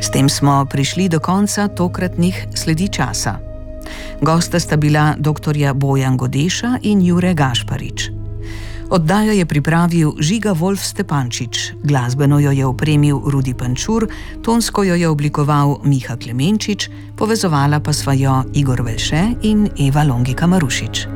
S tem smo prišli do konca tokratnih Sledi časa. Gosta sta bila dr. Bojan Godeša in Jure Gašparič. Oddajo je pripravil Žiga Wolf Stepančič, glasbeno jo je opremil Rudi Pančur, tonsko jo je oblikoval Miha Klemenčič, povezovala pa sva jo Igor Velše in Eva Longika Marušič.